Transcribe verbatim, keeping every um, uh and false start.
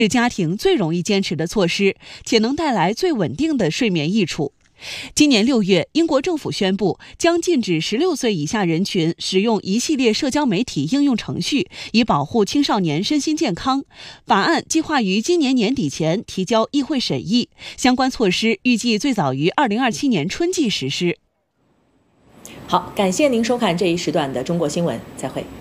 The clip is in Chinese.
是家庭最容易坚持的措施，且能带来最稳定的睡眠益处。今年六月，英国政府宣布将禁止十六岁以下人群使用一系列社交媒体应用程序，以保护青少年身心健康。法案计划于今年年底前提交议会审议，相关措施预计最早于二零二七年春季实施。 好，感谢您收看这一时段的中国新闻，再会。